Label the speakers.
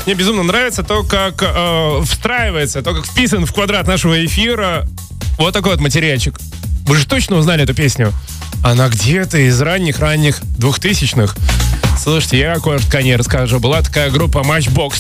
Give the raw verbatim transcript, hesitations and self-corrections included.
Speaker 1: Мне безумно нравится то, как э, встраивается, то, как вписан в квадрат нашего эфира вот такой вот материальчик. Вы же точно узнали эту песню? Она где-то из ранних-ранних двухтысячных. Слушайте, я коротко не расскажу. Была такая группа Matchbox